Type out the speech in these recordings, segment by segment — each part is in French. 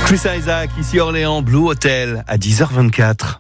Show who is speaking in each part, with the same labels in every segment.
Speaker 1: Chris Isaak, ici Orléans, Blue Hotel, à 10h24.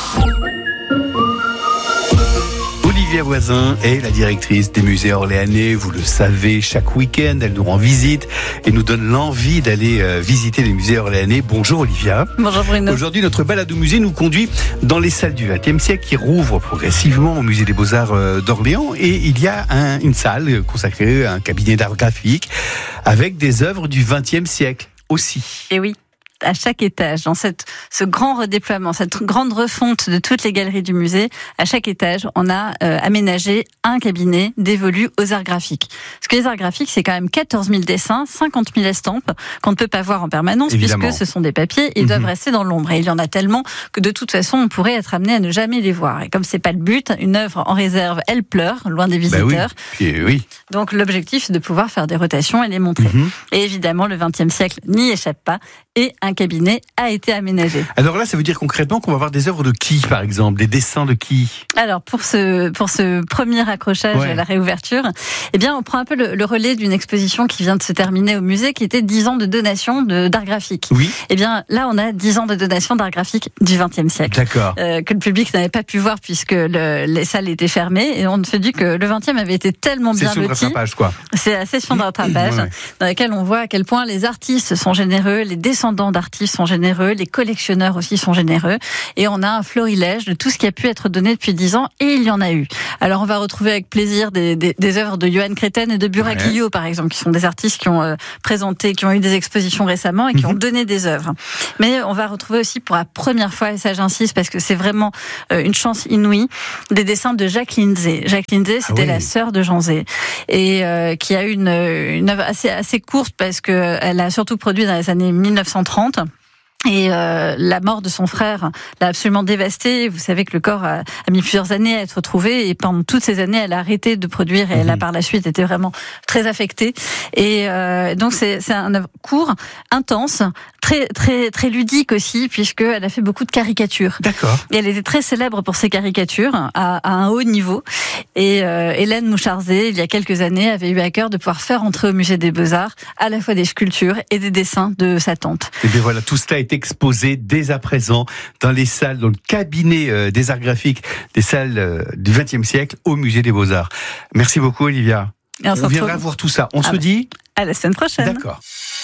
Speaker 1: Olivia Voisin est la directrice des musées orléanais. Vous le savez, chaque week-end, elle nous rend visite et nous donne l'envie d'aller visiter les musées orléanais. Bonjour Olivia.
Speaker 2: Bonjour Bruno.
Speaker 1: Aujourd'hui, notre balade au musée nous conduit dans les salles du XXe siècle qui rouvrent progressivement au musée des Beaux-Arts d'Orléans. Et il y a une salle consacrée à un cabinet d'art graphique avec des œuvres du XXe siècle aussi.
Speaker 2: Et oui. À chaque étage, dans ce grand redéploiement, cette grande refonte de toutes les galeries du musée, à chaque étage, on a aménagé un cabinet dévolu aux arts graphiques. Parce que les arts graphiques, c'est quand même 14 000 dessins, 50 000 estampes qu'on ne peut pas voir en permanence. Évidemment. Puisque ce sont des papiers, ils doivent rester dans l'ombre. Et il y en a tellement que de toute façon, on pourrait être amené à ne jamais les voir. Et comme c'est pas le but, une œuvre en réserve, elle pleure, loin des visiteurs.
Speaker 1: Oui.
Speaker 2: Donc l'objectif, c'est de pouvoir faire des rotations et les montrer. Et évidemment, le XXe siècle n'y échappe pas. Et un cabinet a été aménagé.
Speaker 1: Alors là, ça veut dire concrètement qu'on va voir des œuvres de qui, par exemple, des dessins de qui? Alors
Speaker 2: pour ce premier accrochage à la réouverture, eh bien, on prend un peu le relais d'une exposition qui vient de se terminer au musée, qui était 10 ans de donation d'art graphique.
Speaker 1: Oui.
Speaker 2: Eh bien, là, on a 10 ans de donation d'art graphique du XXe siècle.
Speaker 1: D'accord.
Speaker 2: Que le public n'avait pas pu voir puisque les salles étaient fermées, et on se dit que le XXe avait été tellement bien loti. C'est une rattrapage, quoi. C'est la session de rattrapage dans laquelle on voit à quel point les artistes sont généreux, les descendants d'artistes sont généreux, les collectionneurs aussi sont généreux, et on a un florilège de tout ce qui a pu être donné depuis 10 ans, et il y en a eu. Alors on va retrouver avec plaisir des œuvres de Johan Créten et de Burak Guillot, par exemple, qui sont des artistes qui ont présenté, qui ont eu des expositions récemment et qui ont donné des œuvres. Mais on va retrouver aussi pour la première fois, et ça j'insiste parce que c'est vraiment une chance inouïe, des dessins de Jacques Lindsay. Jacques Lindsay, c'était la sœur de Jean Zay, et qui a eu une œuvre assez courte parce que elle a surtout produit dans les années 1930. Et la mort de son frère l'a absolument dévastée. Vous savez que le corps a mis plusieurs années à être retrouvé, et pendant toutes ces années, elle a arrêté de produire, et elle a par la suite été vraiment très affectée. Et donc c'est un œuvre court, intense, très ludique aussi, puisqu'elle a fait beaucoup de caricatures.
Speaker 1: D'accord.
Speaker 2: Et elle était très célèbre pour ses caricatures à un haut niveau. Et Hélène Moucharzé, il y a quelques années, avait eu à cœur de pouvoir faire entrer au musée des Beaux-Arts à la fois des sculptures et des dessins de sa tante.
Speaker 1: Et bien voilà, tout cela est exposé dès à présent dans les salles, dans le cabinet des arts graphiques des salles du XXe siècle au musée des Beaux-Arts. Merci beaucoup Olivia. On viendra voir tout ça. On se dit
Speaker 2: à la semaine prochaine.
Speaker 1: D'accord.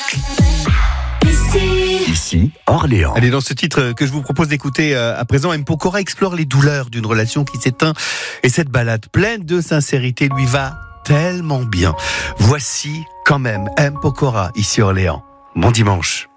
Speaker 1: Ici, Orléans. Allez, dans ce titre que je vous propose d'écouter à présent, M. Pokora explore les douleurs d'une relation qui s'éteint, et cette balade pleine de sincérité lui va tellement bien. Voici quand même M. Pokora, ici Orléans. Bon dimanche.